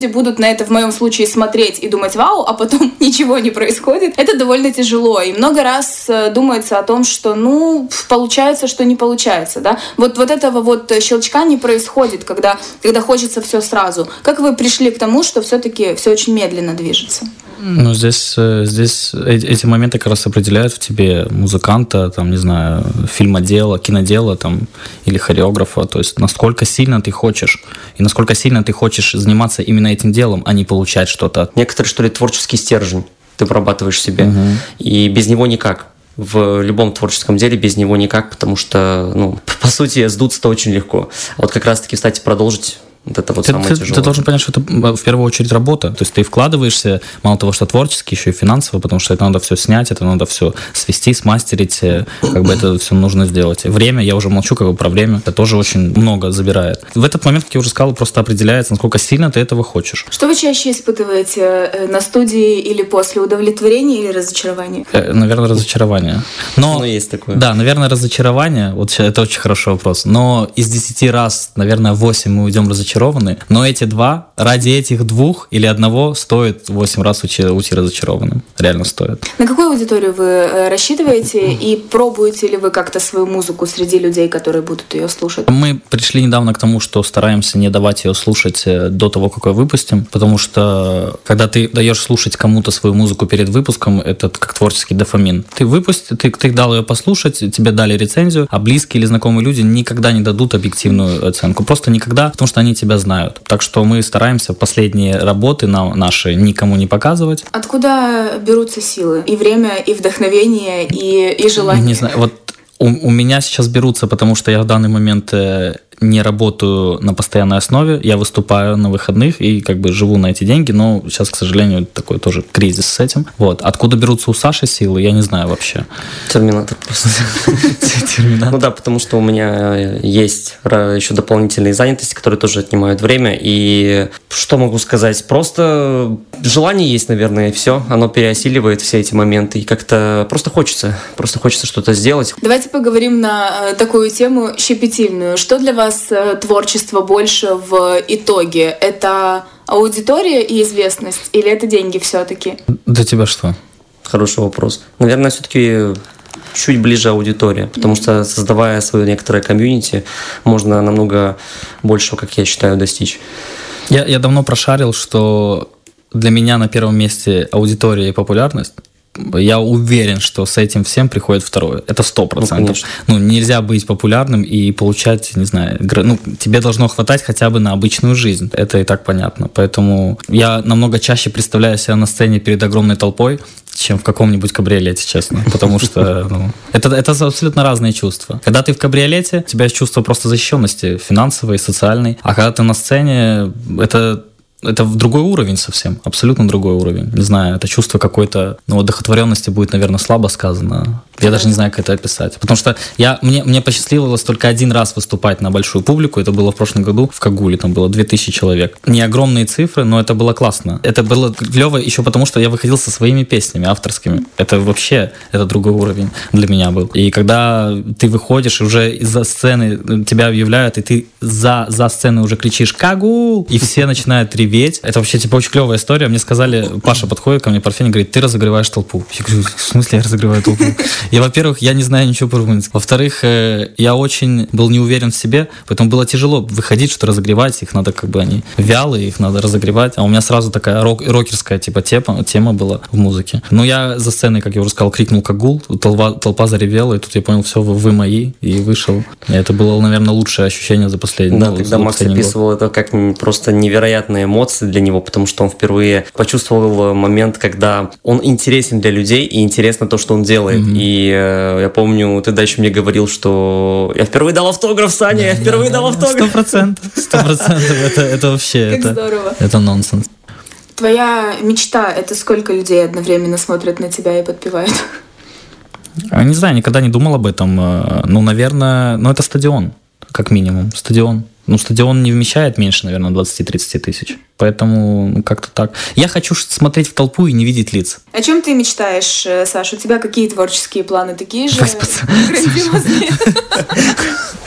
будут на это в моем случае смотреть и думать «вау», а потом ничего не происходит, это довольно тяжело. И много раз думается о том, что, получается, что не получается, да. Вот этого вот щелчка не происходит, когда хочется все сразу. Как вы пришли к тому, что все-таки все очень медленно движется? Здесь эти моменты как раз определяют в тебе музыканта, там, не знаю, фильмодела, кинодела там, или хореографа. То есть насколько сильно ты хочешь, и насколько сильно ты хочешь заниматься именно этим делом, а не получать что-то. Некоторый, что ли, творческий стержень ты прорабатываешь себе, и без него никак. В любом творческом деле без него никак, потому что, по сути, сдуться-то очень легко. А вот как раз-таки, кстати, продолжить. Вот это вот самое тяжелое. Ты должен понять, что это в первую очередь работа. То есть ты вкладываешься, мало того, что творчески, еще и финансово, потому что это надо все снять, это надо все свести, смастерить, это все нужно сделать. Время, я уже молчу про время, это тоже очень много забирает. В этот момент, как я уже сказал, просто определяется, насколько сильно ты этого хочешь. Что вы чаще испытываете на студии или после? Удовлетворения или разочарования? Наверное, разочарование. Но есть такое. Да, наверное, разочарование. Вот это очень хороший вопрос. Но из 10 раз, наверное, 8 мы уйдем разочарованы. Но ради этих 2 или 1 стоит 8 раз уйти разочарованным. Реально стоит. На какую аудиторию вы рассчитываете и пробуете ли вы как-то свою музыку среди людей, которые будут ее слушать? Мы пришли недавно к тому, что стараемся не давать ее слушать до того, как ее выпустим, потому что когда ты даешь слушать кому-то свою музыку перед выпуском, это как творческий дофамин. Ты дал ее послушать, тебе дали рецензию, а близкие или знакомые люди никогда не дадут объективную оценку. Просто никогда, потому что они тебя знают. Так что мы стараемся последние работы наши никому не показывать. Откуда берутся силы? И время, и вдохновение, и желание? Не знаю, вот у меня сейчас берутся, потому что я в данный момент не работаю на постоянной основе, я выступаю на выходных и живу на эти деньги, но сейчас, к сожалению, такой тоже кризис с этим. Вот. Откуда берутся у Саши силы, я не знаю вообще. Терминатор просто. Терминатор. Да, потому что у меня есть еще дополнительные занятости, которые тоже отнимают время, и что могу сказать? Просто желание есть, наверное, и все. Оно переосиливает все эти моменты, и как-то просто хочется что-то сделать. Давайте поговорим на такую тему щепетильную. Что для вас творчество больше в итоге? Это аудитория и известность или это деньги все-таки? Для тебя что? Хороший вопрос. Наверное, все-таки чуть ближе аудитория, потому что, создавая свое некоторое комьюнити, можно намного большего, как я считаю, достичь. Я давно прошарил, что для меня на первом месте аудитория и популярность. Я уверен, что с этим всем приходит второе. Это 100%. Нельзя быть популярным и получать, не знаю, тебе должно хватать хотя бы на обычную жизнь. Это и так понятно. Поэтому я намного чаще представляю себя на сцене перед огромной толпой, чем в каком-нибудь кабриолете, честно. Потому что это абсолютно разные чувства. Когда ты в кабриолете, у тебя есть чувство просто защищенности финансовой, социальной. А когда ты на сцене, это в другой уровень совсем, абсолютно другой уровень. Не знаю, это чувство какой-то, одухотворенности будет, наверное, слабо сказано. Я даже не знаю, как это описать. Потому что мне посчастливилось только 1 раз выступать на большую публику. Это было в прошлом году в Кагуле, там было 2000 человек. Не огромные цифры, но это было классно. Это было клево еще потому, что я выходил со своими песнями авторскими. Это вообще, это другой уровень для меня был. И когда ты выходишь, уже из-за сцены тебя объявляют, и ты за сценой уже кричишь «Кагул!» и все начинают реветь. Это вообще очень клевая история. Мне сказали, Паша подходит ко мне, Парфен, говорит, ты разогреваешь толпу. Я говорю, в смысле я разогреваю толпу? И, во-первых, я не знаю ничего по-румынски. Во-вторых, я очень был не уверен в себе, поэтому было тяжело выходить, что разогревать. Их надо они вялые, их надо разогревать. А у меня сразу такая рокерская тема была в музыке. Но я за сценой, как я уже сказал, крикнул «Кагул», толпа заревела, и тут я понял, все, вы мои, и вышел. И это было, наверное, лучшее ощущение за последний год. Да, когда Макс описывал это как просто невероятные эмоции для него, потому что он впервые почувствовал момент, когда он интересен для людей и интересно то, что он делает. И я помню, ты дальше мне говорил, что я впервые дал автограф, Саня, я впервые дал автограф. 100%. Это вообще, как здорово. Это нонсенс. Твоя мечта — это сколько людей одновременно смотрят на тебя и подпевают? Не знаю, никогда не думал об этом. Наверное, это стадион, как минимум. Стадион. Стадион не вмещает меньше, наверное, 20-30 тысяч. Поэтому как-то так. Я хочу смотреть в толпу и не видеть лиц. О чем ты мечтаешь, Саша? У тебя какие творческие планы? Такие же грандиозные?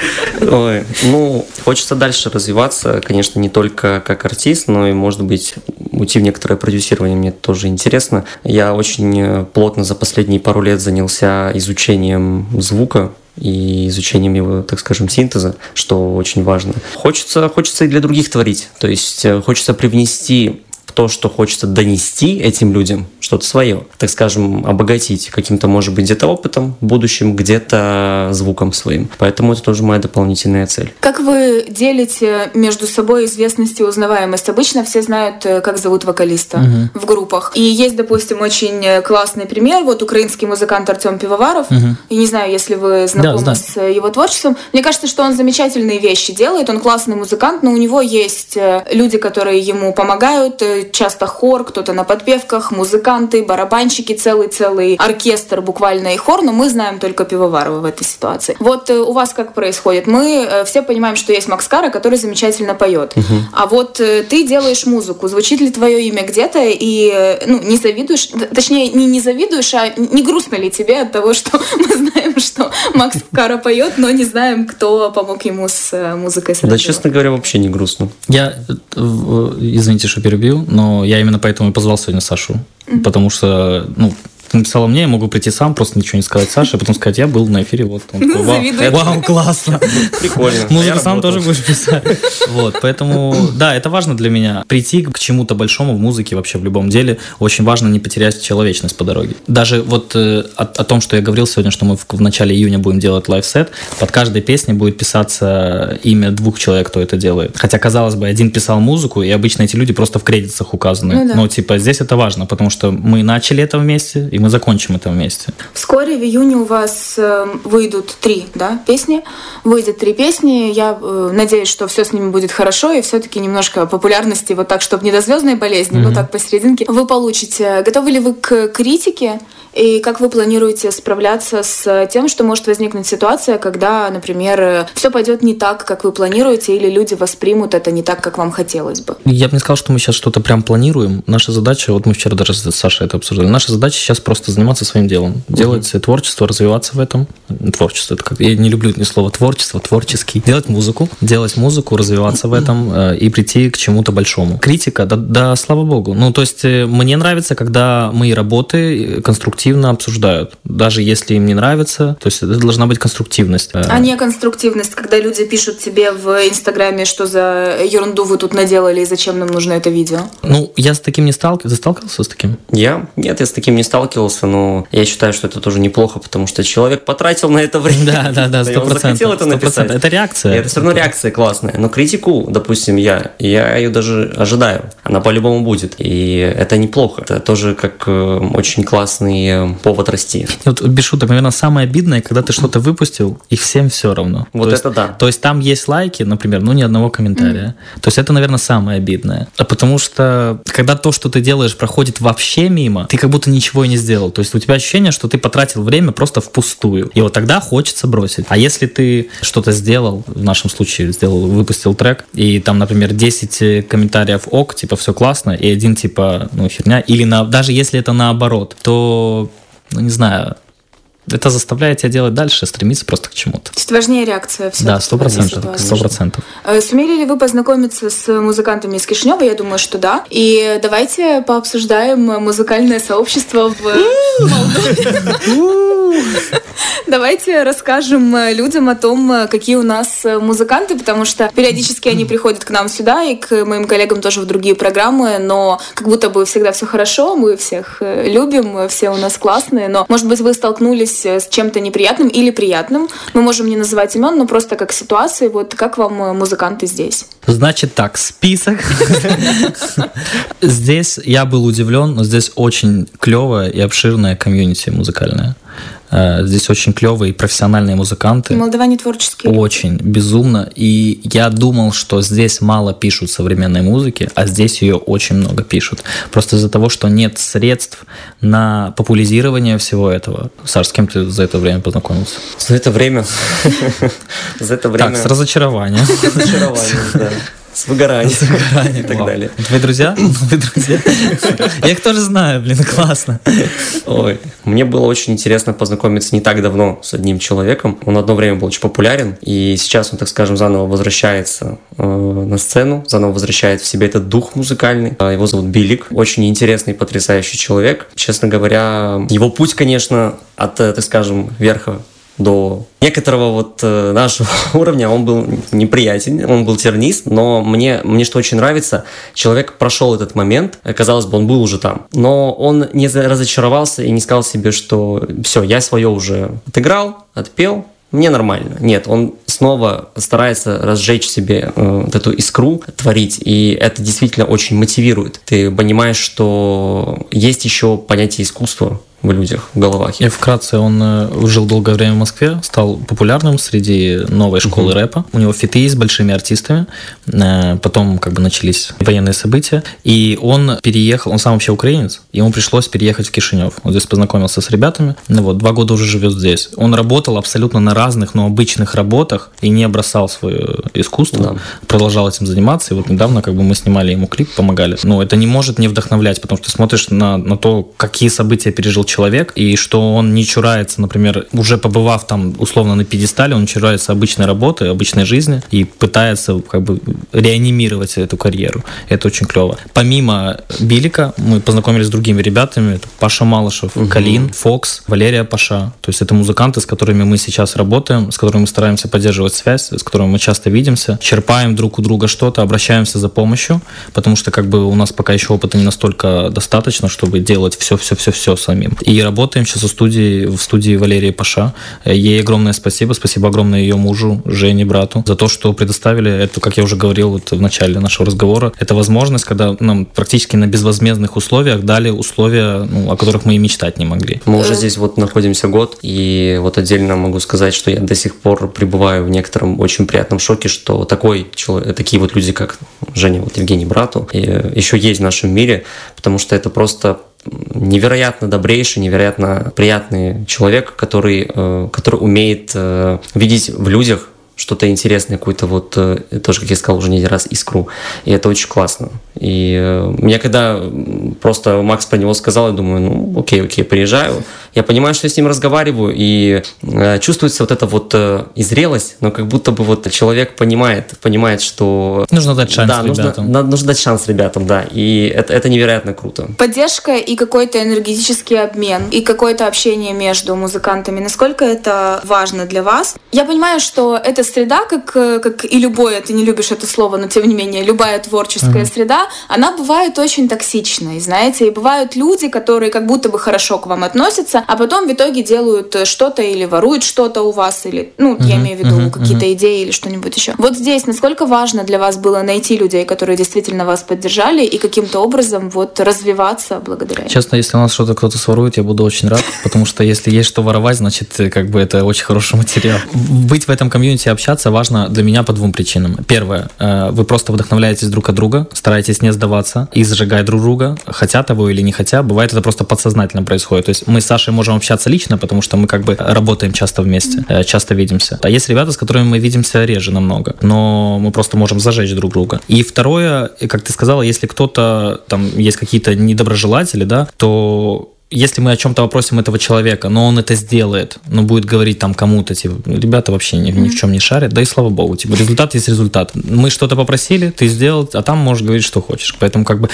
Ой, ну, хочется дальше развиваться, конечно, не только как артист, но и, может быть, уйти в некоторое продюсирование, мне тоже интересно. Я очень плотно за последние пару лет занялся изучением звука и изучением его, так скажем, синтеза, что очень важно. Хочется и для других творить, то есть хочется привнести в то, что хочется донести этим людям, что-то свое, так скажем, обогатить каким-то, может быть, где-то опытом в будущем, где-то звуком своим. Поэтому это тоже моя дополнительная цель. Как вы делите между собой известность и узнаваемость? Обычно все знают, как зовут вокалиста в группах. И есть, допустим, очень классный пример. Вот украинский музыкант Артем Пивоваров. Я не знаю, если вы знакомы с его творчеством. Мне кажется, что он замечательные вещи делает. Он классный музыкант, но у него есть люди, которые ему помогают. Часто хор, кто-то на подпевках, музыканты, барабанщики, целый оркестр буквально и хор, но мы знаем только Пивоварова в этой ситуации. Вот у вас как происходит? Мы все понимаем, что есть Макс Кара, который замечательно поет. А вот ты делаешь музыку, звучит ли твое имя где-то и не завидуешь, точнее не завидуешь, а не грустно ли тебе от того, что мы знаем, что Макс Кара поет, но не знаем, кто помог ему с музыкой? Да, честно говоря, вообще не грустно. Я, извините, что перебью, но я именно поэтому и позвал сегодня Сашу. Потому что, написала мне, я могу прийти сам, просто ничего не сказать Саше, а потом сказать, я был на эфире, вот. Он такой, вау, классно. Прикольно. Музыку сам тоже будешь писать. Вот, поэтому, да, это важно для меня. Прийти к чему-то большому в музыке, вообще в любом деле, очень важно не потерять человечность по дороге. Даже вот о том, что я говорил сегодня, что мы в начале июня будем делать лайв-сет, под каждой песней будет писаться имя 2 человек, кто это делает. Хотя, казалось бы, один писал музыку, и обычно эти люди просто в кредитах указаны. Но, здесь это важно, потому что мы начали это вместе, и мы закончим это вместе. Вскоре в июне у вас выйдут 3 песни. Выйдет 3 песни. Я надеюсь, что все с ними будет хорошо, и все-таки немножко популярности, вот так, чтобы не до звездной болезни, но так посерединке, вы получите. Готовы ли вы к критике? И как вы планируете справляться с тем, что может возникнуть ситуация, когда, например, все пойдет не так, как вы планируете, или люди воспримут это не так, как вам хотелось бы? Я бы не сказал, что мы сейчас что-то прям планируем. Наша задача, вот мы вчера даже с Сашей это обсуждали, наша задача сейчас просто заниматься своим делом, делать творчество, развиваться в этом. Творчество, это как я не люблю ни слова творчество, творческий. Делать музыку, развиваться в этом и прийти к чему-то большому. Критика, да, слава богу. То есть мне нравится, когда мои работы конструктивно обсуждают. Даже если им не нравится, то есть это должна быть конструктивность. А не конструктивность, когда люди пишут тебе в Инстаграме, что за ерунду вы тут наделали и зачем нам нужно это видео? Я с таким не сталкивался. Ты сталкивался с таким? Нет, я с таким не сталкивался, но я считаю, что это тоже неплохо, потому что человек потратил на это время. Да, 100%. Он захотел это написать. Это реакция. И это все равно реакция классная. Но критику, допустим, я ее даже ожидаю. Она по-любому будет. И это неплохо. Это тоже как очень классный повод расти. Вот без шуток, наверное, самое обидное, когда ты что-то выпустил, и всем все равно. Вот это да. То есть там есть лайки, например, но ни одного комментария. То есть это, наверное, самое обидное. Потому что когда то, что ты делаешь, проходит вообще мимо, ты как будто ничего и не сделал. То есть у тебя ощущение, что ты потратил время просто впустую. И вот тогда хочется бросить. А если ты что-то сделал, в нашем случае выпустил трек, и там, например, 10 комментариев ок, типа все классно, и один типа, херня, или даже если это наоборот, то не знаю, это заставляет тебя делать дальше, стремиться просто к чему-то. То есть важнее реакция все. Да, 100%. Сумели ли вы познакомиться с музыкантами из Кишинева? Я думаю, что да. И давайте пообсуждаем музыкальное сообщество в Молдове. Давайте расскажем людям о том, какие у нас музыканты, потому что периодически они приходят к нам сюда и к моим коллегам тоже в другие программы, но как будто бы всегда все хорошо, мы всех любим, все у нас классные, но, может быть, вы столкнулись с чем-то неприятным или приятным. Мы можем не называть имен, но просто как ситуации. Вот как вам музыканты здесь? Значит так, список. Здесь я был удивлен, но здесь очень клевая и обширная комьюнити музыкальная. Здесь очень клевые и профессиональные музыканты. И молдаване творческие. Очень, безумно. И я думал, что здесь мало пишут современной музыки, а здесь ее очень много пишут. Просто из-за того, что нет средств на популяризирование всего этого. Саш, с кем ты за это время познакомился? За это время... Так, с разочарованием. С разочарованием, да. С выгоранием и так далее. Твои друзья? Вы друзья? Я их тоже знаю, блин, классно. Ой, мне было очень интересно познакомиться не так давно с одним человеком. Он одно время был очень популярен, и сейчас он, так скажем, заново возвращается на сцену, заново возвращает в себе этот дух музыкальный. Его зовут Билик. Очень интересный, потрясающий человек. Честно говоря, его путь, конечно, от, так скажем, верха до некоторого вот нашего уровня, он был неприятен, он был тернист, но мне что очень нравится, человек прошел этот момент, казалось бы, он был уже там, но он не разочаровался и не сказал себе, что все, я свое уже отыграл, отпел, мне нормально. Нет, он снова старается разжечь себе вот эту искру, творить, и это действительно очень мотивирует. Ты понимаешь, что есть еще понятие искусства в людях, в головах. И вкратце, он жил долгое время в Москве, стал популярным среди новой школы рэпа. У него фиты с большими артистами. Потом как бы начались военные события. И он переехал, он сам вообще украинец, ему пришлось переехать в Кишинев. Он здесь познакомился с ребятами. 2 года уже живет здесь. Он работал абсолютно на разных, но обычных работах и не бросал свое искусство. Да. Продолжал этим заниматься. И вот недавно как бы мы снимали ему клип, помогали. Но это не может не вдохновлять, потому что ты смотришь на то, какие события пережил человек, и что он не чурается, например, уже побывав там условно на пьедестале, он не чурается обычной работы, обычной жизни и пытается как бы реанимировать эту карьеру. Это очень клево. Помимо Билика мы познакомились с другими ребятами. Это Паша Малышев, Калин, Фокс, Валерия Паша. То есть это музыканты, с которыми мы сейчас работаем, с которыми мы стараемся поддерживать связь, с которыми мы часто видимся, черпаем друг у друга что-то, обращаемся за помощью, потому что как бы у нас пока еще опыта не настолько достаточно, чтобы делать все самим. И работаем сейчас в студии Валерии Паша. Ей огромное спасибо огромное ее мужу, Жене, брату, за то, что предоставили эту, как я уже говорил вот в начале нашего разговора, это возможность, когда нам практически на безвозмездных условиях дали условия, о которых мы и мечтать не могли. Мы уже здесь вот находимся год, и вот отдельно могу сказать, что я до сих пор пребываю в некотором очень приятном шоке, что такие вот люди, как Женя, вот Евгений, брату, еще есть в нашем мире, потому что это просто невероятно добрейший, невероятно приятный человек, который умеет видеть в людях что-то интересное, какую-то вот, тоже, как я сказал, уже не раз, искру. И это очень классно. И мне когда просто Макс про него сказал, я думаю, окей, приезжаю. Я понимаю, что я с ним разговариваю, и чувствуется вот эта вот и зрелость, но как будто бы вот человек понимает, что... Нужно дать шанс ребятам. Нужно дать шанс ребятам, да. И это невероятно круто. Поддержка и какой-то энергетический обмен, и какое-то общение между музыкантами. Насколько это важно для вас? Я понимаю, что это среда, как и любое, ты не любишь это слово, но тем не менее, любая творческая среда, она бывает очень токсичной, знаете, и бывают люди, которые как будто бы хорошо к вам относятся, а потом в итоге делают что-то или воруют что-то у вас, или, я имею в виду какие-то идеи или что-нибудь еще. Вот здесь насколько важно для вас было найти людей, которые действительно вас поддержали, и каким-то образом вот развиваться благодаря им? Честно, если у нас что-то кто-то сворует, я буду очень рад, потому что если есть что воровать, значит, как бы это очень хороший материал. Быть в этом комьюнити, общаться важно для меня по 2 причинам. Первое, вы просто вдохновляетесь друг от друга, стараетесь не сдаваться и зажигать друг друга, хотя того или не хотя. Бывает, это просто подсознательно происходит. То есть мы с Сашей можем общаться лично, потому что мы как бы работаем часто вместе, часто видимся. А есть ребята, с которыми мы видимся реже намного, но мы просто можем зажечь друг друга. И второе, как ты сказала, если кто-то, там есть какие-то недоброжелатели, да, то если мы о чем-то попросим этого человека, но он это сделает, но будет говорить там кому-то, типа, ребята вообще ни в чем не шарят, да и слава богу, типа, результат есть результат. Мы что-то попросили, ты сделал, а там можешь говорить, что хочешь. Поэтому как бы,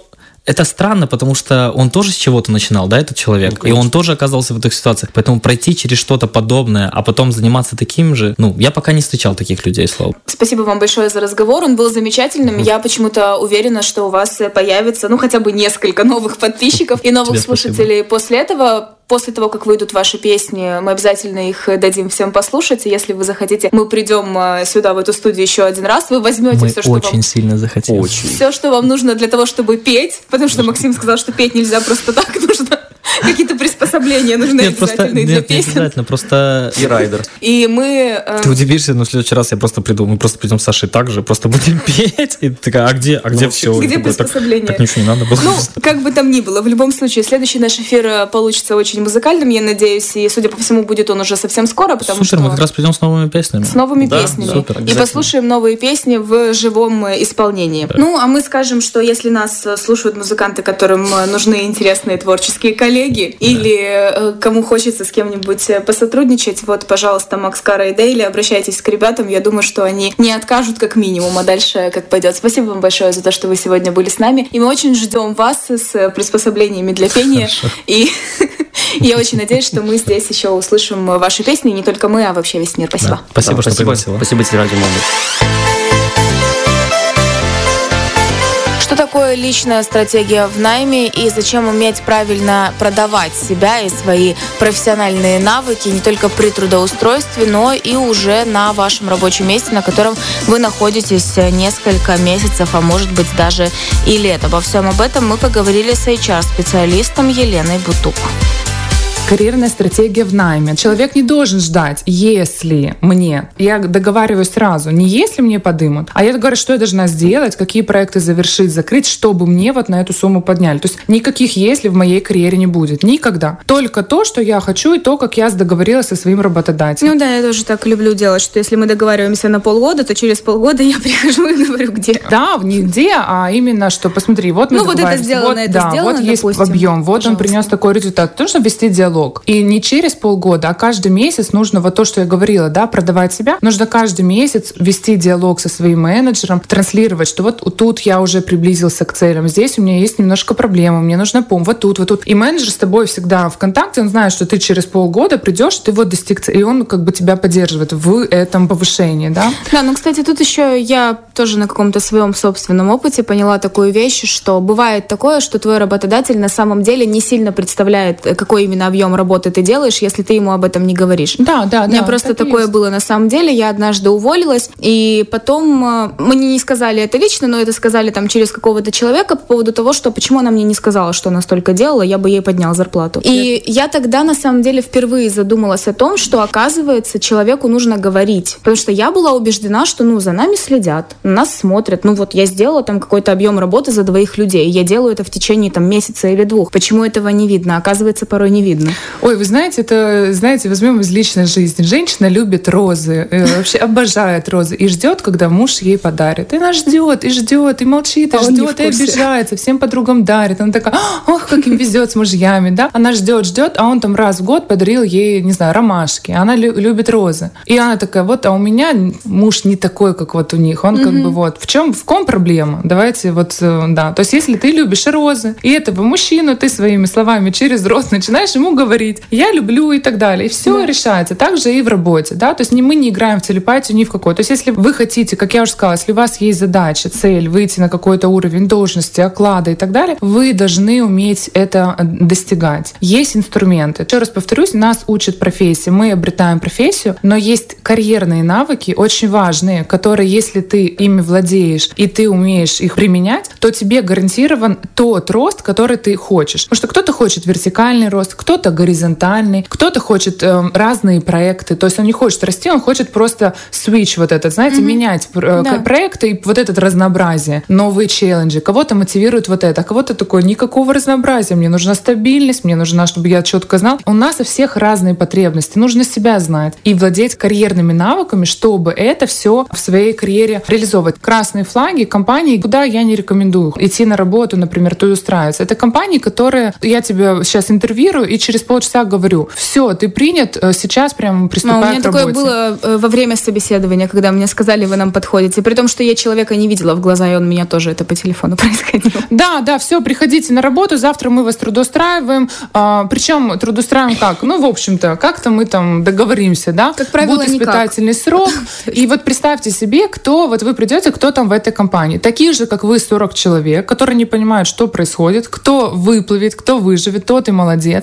это странно, потому что он тоже с чего-то начинал, да, этот человек, и он тоже оказался в этих ситуациях. Поэтому пройти через что-то подобное, а потом заниматься таким же, я пока не встречал таких людей, слава. Спасибо вам большое за разговор, он был замечательным. Я почему-то уверена, что у вас появится, хотя бы несколько новых подписчиков и новых слушателей после этого. После того, как выйдут ваши песни, мы обязательно их дадим всем послушать. И если вы захотите, мы придем сюда, в эту студию, еще один раз. Вы возьмете все, что очень сильно захотим. Все, что вам нужно для того, чтобы петь. Потому что Максим сказал, что петь нельзя просто так. Какие-то приспособления нужны обязательные для песен. Нет, не обязательно, просто... И райдер. И мы... Ты удивишься, но в следующий раз я просто приду, мы просто придем с Сашей так же, просто будем петь, и ты такая, а где все? Где приспособления? Так ничего не надо было. Ну, как бы там ни было, в любом случае, следующий наш эфир получится очень музыкальным, я надеюсь, и, судя по всему, будет он уже совсем скоро, потому что... Супер, мы как раз придем с новыми песнями. С новыми песнями. Супер, и послушаем новые песни в живом исполнении. Да. Ну, а мы скажем, что если нас слушают музыканты, которым нужны интересные творческие коллеги, или кому хочется с кем-нибудь посотрудничать, вот, пожалуйста, Макс Кара и Дейли, обращайтесь к ребятам, я думаю, что они не откажут как минимум, а дальше как пойдет. Спасибо вам большое за то, что вы сегодня были с нами, и мы очень ждем вас с приспособлениями для пения. Хорошо. И я очень надеюсь, что мы здесь еще услышим ваши песни, не только мы, а вообще весь мир. Спасибо. Да. Спасибо, что пригласила. Спасибо тебе, Радио Модуль. Что такое личная стратегия в найме и зачем уметь правильно продавать себя и свои профессиональные навыки не только при трудоустройстве, но и уже на вашем рабочем месте, на котором вы находитесь несколько месяцев, а может быть даже и лет. Обо всем об этом мы поговорили с HR-специалистом Еленой Бутук. Карьерная стратегия в найме. Человек не должен ждать, если мне, я договариваюсь сразу, не если мне подымут, а я говорю, что я должна сделать, какие проекты завершить, закрыть, чтобы мне вот на эту сумму подняли. То есть никаких «если» в моей карьере не будет. Никогда. Только то, что я хочу, и то, как я договорилась со своим работодателем. Ну да, я тоже так люблю делать, что если мы договариваемся на полгода, то через полгода я прихожу и говорю, где. Да, не где, а именно, что посмотри, вот мы договариваемся. Вот это сделано, вот, это да, сделано, вот есть допустим, объем, вот он принес такой результат. То, что вести диалог. И не через полгода, а каждый месяц нужно, вот то, что я говорила, да, продавать себя. Нужно каждый месяц вести диалог со своим менеджером, транслировать, что вот тут я уже приблизился к целям, здесь у меня есть немножко проблемы, мне нужна помощь, вот тут. И менеджер с тобой всегда в контакте, он знает, что ты через полгода придешь, ты вот достиг цели, и он как бы тебя поддерживает в этом повышении, да. Да, ну, кстати, тут еще я тоже на каком-то своем собственном опыте поняла такую вещь, что бывает такое, что твой работодатель на самом деле не сильно представляет, какой именно объем работы ты делаешь, если ты ему об этом не говоришь. Да. У меня просто такое было на самом деле. Я однажды уволилась, и потом мне не сказали это лично, но это сказали там через какого-то человека по поводу того, что почему она мне не сказала, что она столько делала, я бы ей поднял зарплату. И я тогда на самом деле впервые задумалась о том, что оказывается человеку нужно говорить. Потому что я была убеждена, что за нами следят, на нас смотрят. Вот я сделала там какой-то объем работы за 2 людей. Я делаю это в течение там месяца или 2. Почему этого не видно? Оказывается, порой не видно. Ой, вы знаете, возьмем из личной жизни. Женщина любит розы, вообще обожает розы и ждет, когда муж ей подарит. И она ждет, и молчит, и ждет, и обижается, всем подругам дарит. Она такая, ох, как им везет с мужьями, да? Она ждет, а он там раз в год подарил ей, не знаю, ромашки. Она любит розы. И она такая, а у меня муж не такой, как вот у них. Он как бы в ком проблема? Давайте да. То есть если ты любишь розы, и этого мужчину ты своими словами через рот начинаешь ему говорить, я люблю и так далее. И все решается. Так же и в работе. Да? То есть мы не играем в телепатию ни в какой. То есть если вы хотите, как я уже сказала, если у вас есть задача, цель, выйти на какой-то уровень должности, оклада и так далее, вы должны уметь это достигать. Есть инструменты. Еще раз повторюсь, нас учат профессии. Мы обретаем профессию, но есть карьерные навыки, очень важные, которые, если ты ими владеешь и ты умеешь их применять, то тебе гарантирован тот рост, который ты хочешь. Потому что кто-то хочет вертикальный рост, кто-то горизонтальный, кто-то хочет разные проекты. То есть он не хочет расти, он хочет просто switch менять проекты и это разнообразие, новые челленджи. Кого-то мотивирует это, а кого-то такое, никакого разнообразия. Мне нужна стабильность, мне нужна, чтобы я четко знал. У нас у всех разные потребности. Нужно себя знать и владеть карьерными навыками, чтобы это все в своей карьере реализовывать. Красные флаги компании, куда я не рекомендую идти на работу, например, устраиваться. Это компании, которые я тебе сейчас интервьюирую и через полчаса говорю, все, ты принят, сейчас прямо приступай к работе. У меня такое было во время собеседования, когда мне сказали, вы нам подходите, при том, что я человека не видела в глаза, и он меня тоже это по телефону происходило. Да, все, приходите на работу, завтра мы вас трудоустраиваем, причем трудоустраиваем как? В общем-то, как-то мы там договоримся, да? Как правило, будет испытательный срок, и представьте себе, кто, вы придете, кто там в этой компании. Такие же, как вы, 40 человек, которые не понимают, что происходит, кто выплывет, кто выживет, тот и молодец. Отсутствие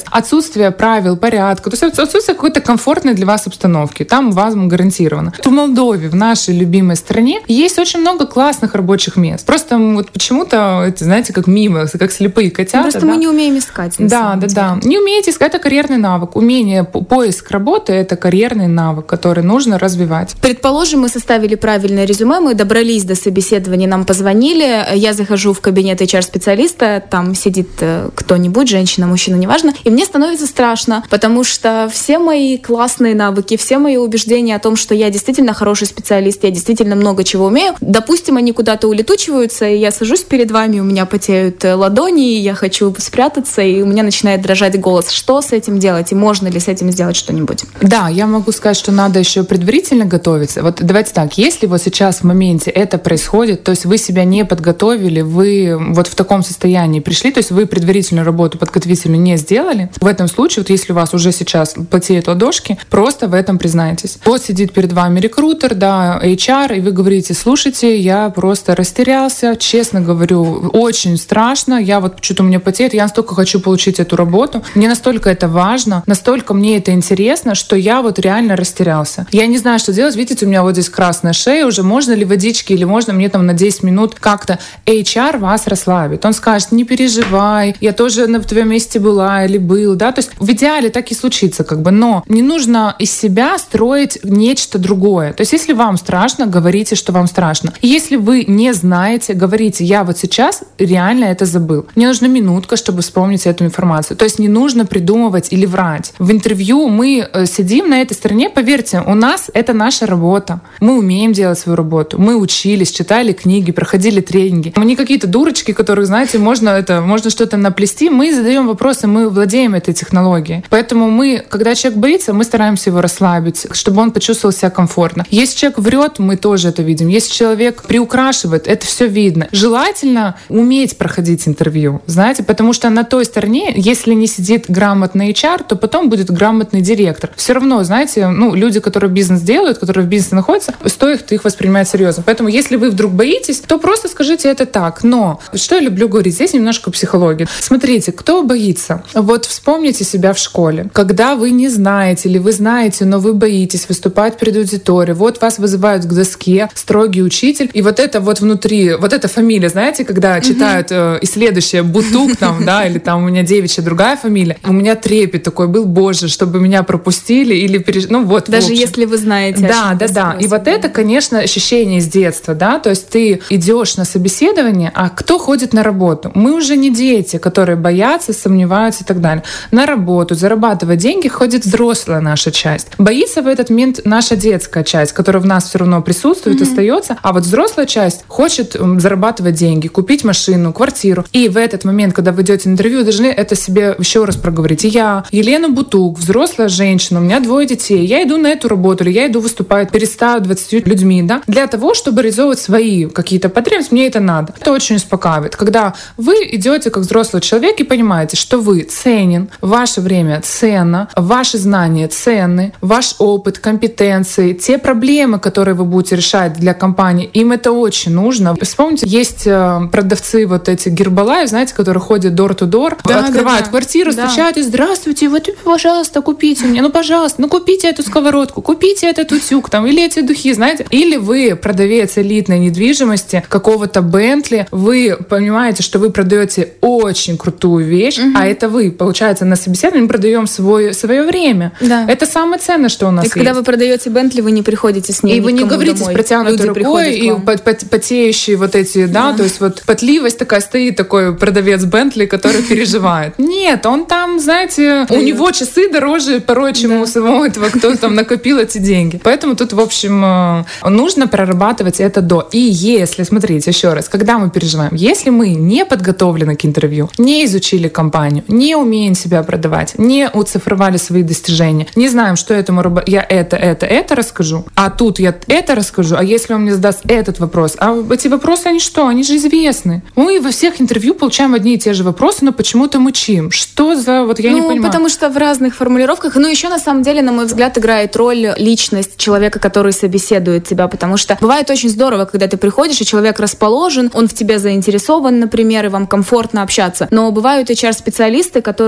отсутствие правил, порядка, то есть отсутствие какой-то комфортной для вас обстановки. Там вам гарантировано. В Молдове, в нашей любимой стране, есть очень много классных рабочих мест. Просто вот почему-то, это, знаете, как мимо, как слепые котята. Просто мы не умеем искать. Да. Не умеете искать, это карьерный навык. Умение, поиск работы — это карьерный навык, который нужно развивать. Предположим, мы составили правильное резюме, мы добрались до собеседования, нам позвонили, я захожу в кабинет HR-специалиста, там сидит кто-нибудь, женщина, мужчина, неважно, и мне становится страшно, потому что все мои классные навыки, все мои убеждения о том, что я действительно хороший специалист, я действительно много чего умею, допустим, они куда-то улетучиваются, и я сажусь перед вами, у меня потеют ладони, и я хочу спрятаться, и у меня начинает дрожать голос. Что с этим делать? И можно ли с этим сделать что-нибудь? Да, я могу сказать, что надо еще предварительно готовиться. Вот давайте так, если вот сейчас в моменте это происходит, то есть вы себя не подготовили, вы вот в таком состоянии пришли, то есть вы предварительную работу подготовительную не сделали, в этом случае, вот если у вас уже сейчас потеют ладошки, просто в этом признайтесь. Вот сидит перед вами рекрутер, да, HR, и вы говорите: слушайте, я просто растерялся, честно говорю, очень страшно, я вот что-то у меня потеет, я настолько хочу получить эту работу, мне настолько это важно, настолько мне это интересно, что я вот реально растерялся. Я не знаю, что делать, видите, у меня вот здесь красная шея, уже можно ли водички или можно мне там на 10 минут как-то. HR вас расслабит. Он скажет: не переживай, я тоже на твоем месте была или был, да, то есть в идеале так и случится, как бы, но не нужно из себя строить нечто другое. То есть если вам страшно, говорите, что вам страшно. И если вы не знаете, говорите: я вот сейчас реально это забыл. Мне нужна минутка, чтобы вспомнить эту информацию. То есть не нужно придумывать или врать. В интервью мы сидим на этой стороне, поверьте, у нас это наша работа. Мы умеем делать свою работу. Мы учились, читали книги, проходили тренинги. Мы не какие-то дурочки, которых, знаете, можно что-то наплести. Мы задаем вопросы, мы владеем этой технологией. Поэтому мы, когда человек боится, мы стараемся его расслабить, чтобы он почувствовал себя комфортно. Если человек врет, мы тоже это видим. Если человек приукрашивает, это все видно. Желательно уметь проходить интервью, знаете, потому что на той стороне, если не сидит грамотный HR, то потом будет грамотный директор. Все равно, знаете, люди, которые бизнес делают, которые в бизнесе находятся, стоит их воспринимать серьезно. Поэтому, если вы вдруг боитесь, то просто скажите это так. Но что я люблю говорить, здесь немножко психологии. Смотрите, кто боится? Вот вспомните себя в школе. Когда вы не знаете или вы знаете, но вы боитесь выступать перед аудиторией, вот вас вызывают к доске, строгий учитель, и вот это вот внутри, вот эта фамилия, знаете, когда читают и следующее Бутук там, да, или там у меня девичья другая фамилия, у меня трепет такой был: боже, чтобы меня пропустили или даже если вы знаете. Да. И вот это, конечно, ощущение с детства, да, то есть ты идешь на собеседование, а кто ходит на работу? Мы уже не дети, которые боятся, сомневаются и так далее. На работу, зарабатывать деньги ходит взрослая наша часть. Боится в этот момент наша детская часть, которая в нас все равно присутствует, остается, а вот взрослая часть хочет зарабатывать деньги, купить машину, квартиру. И в этот момент, когда вы идете на интервью, должны это себе еще раз проговорить. Я, Елена Бутук, взрослая женщина, у меня 2 детей, я иду на эту работу, или я иду выступать перед 120 людьми, да, для того, чтобы реализовывать свои какие-то потребности, мне это надо. Это очень успокаивает. Когда вы идете как взрослый человек и понимаете, что вы ценен, ваше время ценно, ваши знания ценны, ваш опыт, компетенции, те проблемы, которые вы будете решать для компании, им это очень нужно. Вспомните, есть продавцы вот эти Гербалайф, знаете, которые ходят door-to-door, открывают квартиру, стучат и: здравствуйте, вот, пожалуйста, купите мне, пожалуйста, купите эту сковородку, купите этот утюг там, или эти духи, знаете. Или вы продавец элитной недвижимости, какого-то Бентли, вы понимаете, что вы продаете очень крутую вещь, а это вы, получается, на собеседовании мы продаем свое время. Да. Это самое ценное, что у нас есть. Когда вы продаете Бентли, вы не приходите с ней. И вы не говорите с протянутой рукой, и потеющие вот эти, да, то есть вот потливость такая, стоит такой продавец Бентли, который переживает. Нет, он там, знаете, у него часы дороже порой, чем у самого этого, кто там накопил эти деньги. Поэтому тут, в общем, нужно прорабатывать это до. И если, смотрите, еще раз, когда мы переживаем, если мы не подготовлены к интервью, не изучили компанию, не умеем себя продавать, не уцифровали свои достижения, не знаем, что этому я это расскажу, а тут я это расскажу, а если он мне задаст этот вопрос, а эти вопросы, они что? Они же известны. Мы во всех интервью получаем одни и те же вопросы, но почему-то мучим. Что за... Вот я не понимаю. Потому что в разных формулировках, еще на самом деле, на мой взгляд, играет роль личность человека, который собеседует тебя, потому что бывает очень здорово, когда ты приходишь, и человек расположен, он в тебе заинтересован, например, и вам комфортно общаться. Но бывают HR-специалисты, которые выглядят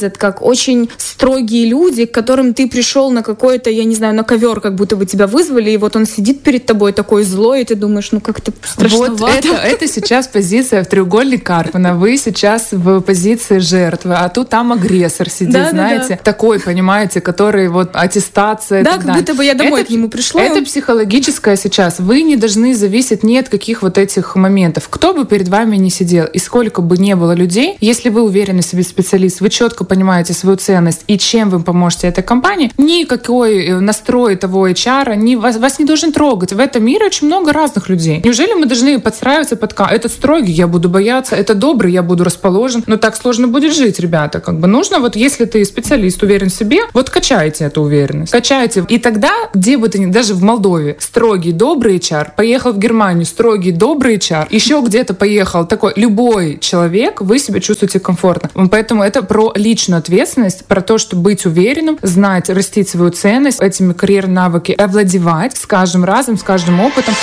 выглядят как очень строгие люди, к которым ты пришел на какой-то, я не знаю, на ковер, как будто бы тебя вызвали, и вот он сидит перед тобой такой злой, и ты думаешь, ну как-то страшновато. Вот это сейчас позиция в треугольник Карпмана. Вы сейчас в позиции жертвы, а тут там агрессор сидит, знаете, такой, понимаете, который вот аттестация. Да, как будто бы я домой к нему пришла. Это психологическое сейчас. Вы не должны зависеть ни от каких вот этих моментов. Кто бы перед вами ни сидел, и сколько бы ни было людей, если вы уверены в себе специалист, вы четко понимаете свою ценность и чем вы поможете этой компании, никакой настрой того HR вас не должен трогать. В этом мире очень много разных людей. Неужели мы должны подстраиваться под этот строгий, я буду бояться, это добрый, я буду расположен. Но так сложно будет жить, ребята. Как бы нужно, вот если ты специалист, уверен в себе, вот качайте эту уверенность. Качайте. И тогда, где бы ты ни, даже в Молдове, строгий, добрый HR, поехал в Германию, строгий, добрый HR, еще где-то поехал такой, любой человек, вы себя чувствуете комфортно. Поэтому это про личную ответственность, про то, чтобы быть уверенным, знать, растить свою ценность, этими карьерными навыки овладевать с каждым разом, с каждым опытом.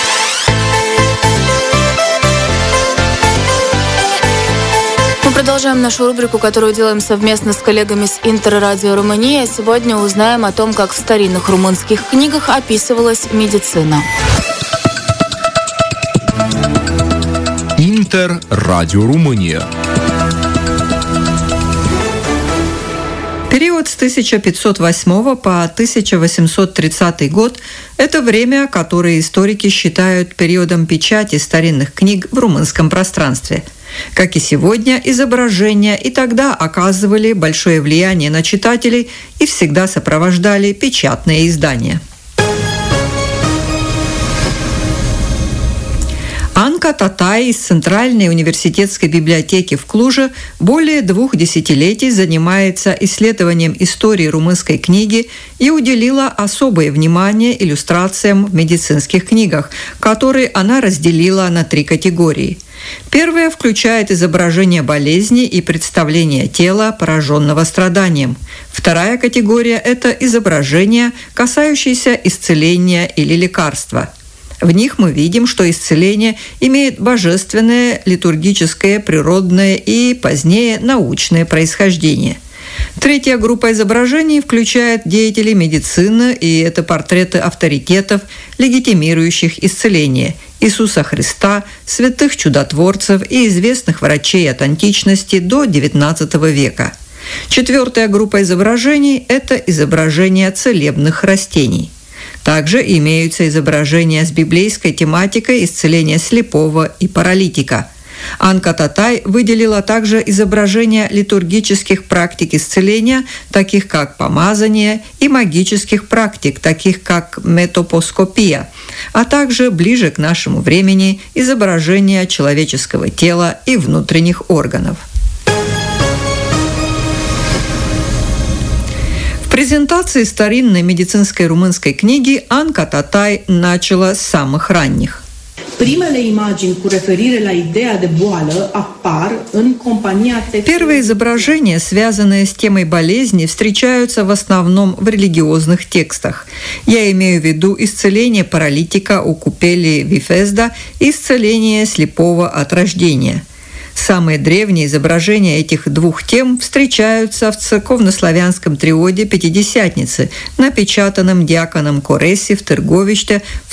Мы продолжаем нашу рубрику, которую делаем совместно с коллегами с Интеррадио Румыния. Сегодня узнаем о том, как в старинных румынских книгах описывалась медицина. Интеррадио Румыния. Период с 1508 по 1830 год – это время, которое историки считают периодом печати старинных книг в румынском пространстве. Как и сегодня, изображения и тогда оказывали большое влияние на читателей и всегда сопровождали печатные издания. Анка Татай из Центральной университетской библиотеки в Клуже более 2 десятилетий занимается исследованием истории румынской книги и уделила особое внимание иллюстрациям в медицинских книгах, которые она разделила на 3 категории. Первая включает изображение болезни и представление тела, пораженного страданием. Вторая категория – это изображения, касающиеся исцеления или лекарства. В них мы видим, что исцеление имеет божественное, литургическое, природное и, позднее, научное происхождение. Третья группа изображений включает деятелей медицины, и это портреты авторитетов, легитимирующих исцеление – Иисуса Христа, святых чудотворцев и известных врачей от античности до XIX века. Четвертая группа изображений – это изображения целебных растений. Также имеются изображения с библейской тематикой исцеления слепого и паралитика. Анка Татай выделила также изображения литургических практик исцеления, таких как помазание, и магических практик, таких как метопоскопия, а также ближе к нашему времени изображения человеческого тела и внутренних органов. В презентации старинной медицинской румынской книги Анка Татай начала с самых ранних. Первые изображения, связанные с темой болезни, встречаются в основном в религиозных текстах. Я имею в виду исцеление паралитика у купели Вифезда и исцеление слепого от рождения. Самые древние изображения этих 2 тем встречаются в церковнославянском триоде «Пятидесятницы», напечатанном диаконом Кореси в Тырговище в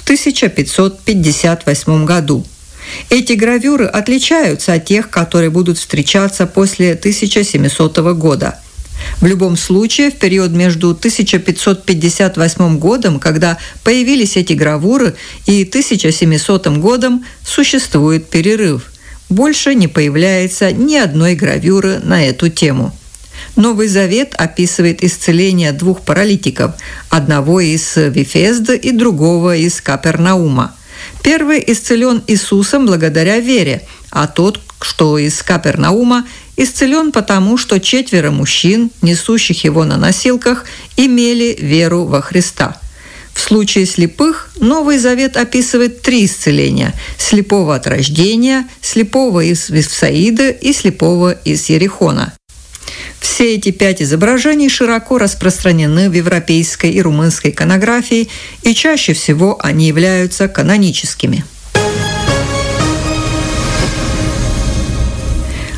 1558 году. Эти гравюры отличаются от тех, которые будут встречаться после 1700 года. В любом случае, в период между 1558 годом, когда появились эти гравюры, и 1700 годом существует перерыв. Больше не появляется ни одной гравюры на эту тему. Новый Завет описывает исцеление 2 паралитиков, одного из Вифезда и другого из Капернаума. Первый исцелен Иисусом благодаря вере, а тот, что из Капернаума, исцелен потому, что 4 мужчин, несущих его на носилках, имели веру во Христа. В случае слепых Новый Завет описывает 3 исцеления – слепого от рождения, слепого из Вифсаида и слепого из Ерихона. Все эти 5 изображений широко распространены в европейской и румынской иконографии, и чаще всего они являются каноническими.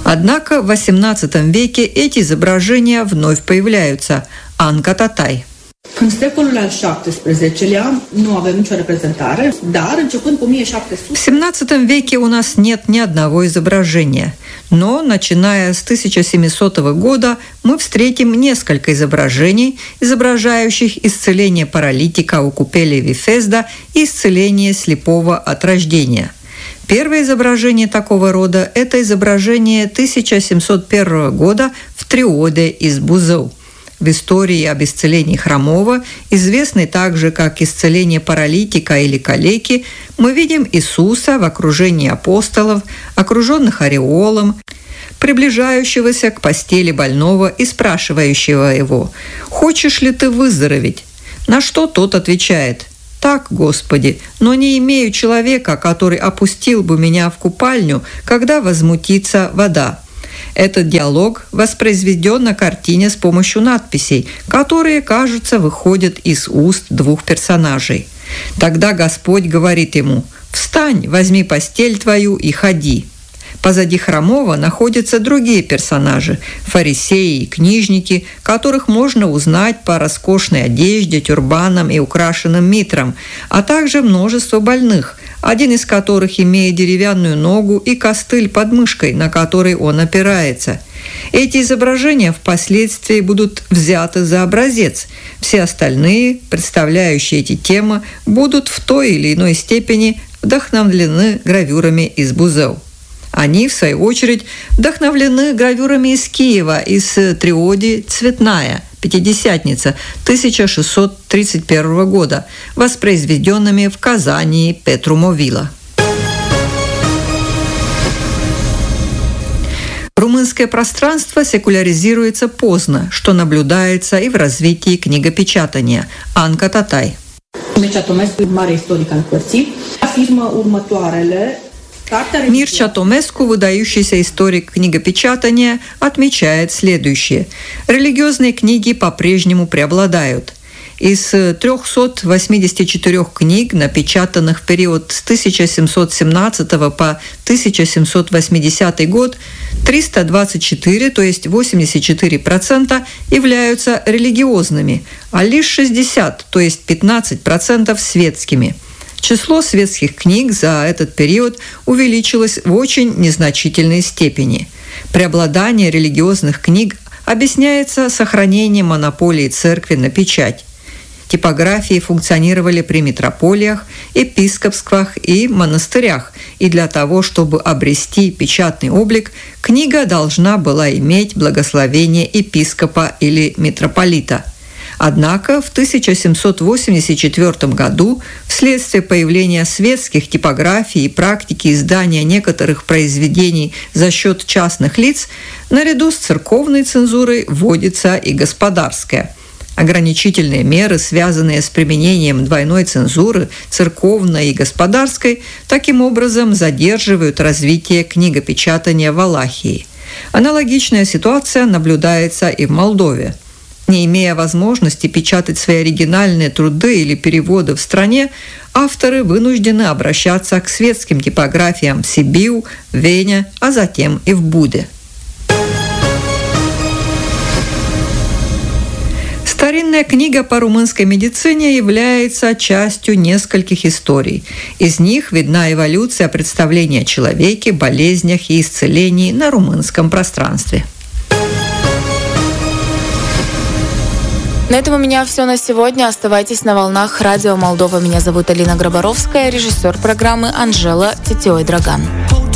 Однако в XVIII веке эти изображения вновь появляются. Anca Tatai. În secolul al XVII-lea nu avem nicio reprezentare, dar începând cu 1700... В XVII веке у нас нет ни одного изображения, но, начиная с 1700 года, мы встретим несколько изображений, изображающих исцеление паралитика у купели Вифезда и исцеление слепого от рождения. Первое изображение такого рода – это изображение 1701 года в Триоде из Бузоу. В истории об исцелении хромого, известной также как исцеление паралитика или калеки, мы видим Иисуса в окружении апостолов, окруженных ореолом, приближающегося к постели больного и спрашивающего его: «Хочешь ли ты выздороветь?» На что тот отвечает: «Так, Господи, но не имею человека, который опустил бы меня в купальню, когда возмутится вода». Этот диалог воспроизведен на картине с помощью надписей, которые, кажется, выходят из уст двух персонажей. Тогда Господь говорит ему: «Встань, возьми постель твою и ходи». Позади хромого находятся другие персонажи – фарисеи и книжники, которых можно узнать по роскошной одежде, тюрбанам и украшенным митрам, а также множество больных, один из которых имеет деревянную ногу и костыль под мышкой, на который он опирается. Эти изображения впоследствии будут взяты за образец. Все остальные, представляющие эти темы, будут в той или иной степени вдохновлены гравюрами из Бузоу. Они, в свою очередь, вдохновлены гравюрами из Киева, из Триоди «Цветная», Пятидесятница 1631 года, воспроизведенными в Казани Петру Мовила. Румынское пространство секуляризируется поздно, что наблюдается и в развитии книгопечатания. Anca Tatai. Mircea Tomescu, mare istoric al cărții, afirmă următoarele. Mircea Tomescu, выдающийся историк книгопечатания, отмечает следующее. Религиозные книги по-прежнему преобладают. Из 384 книг, напечатанных в период с 1717 по 1780 год, 324, то есть 84%, являются религиозными, а лишь 60, то есть 15% светскими. Число светских книг за этот период увеличилось в очень незначительной степени. Преобладание религиозных книг объясняется сохранением монополии церкви на печать. Типографии функционировали при митрополиях, епископствах и монастырях, и для того, чтобы обрести печатный облик, книга должна была иметь благословение епископа или митрополита. Однако в 1784 году, вследствие появления светских типографий и практики издания некоторых произведений за счет частных лиц, наряду с церковной цензурой вводится и господарская. Ограничительные меры, связанные с применением двойной цензуры, церковной и господарской, таким образом задерживают развитие книгопечатания в Валахии. Аналогичная ситуация наблюдается и в Молдове. Не имея возможности печатать свои оригинальные труды или переводы в стране, авторы вынуждены обращаться к светским типографиям в Сибиу, Вене, а затем и в Буде. Старинная книга по румынской медицине является частью нескольких историй. Из них видна эволюция представления о человеке, болезнях и исцелении на румынском пространстве. На этом у меня все на сегодня. Оставайтесь на волнах Радио Молдова. Меня зовут Алина Грабаровская, режиссер программы Анжела Тетиой-Драган.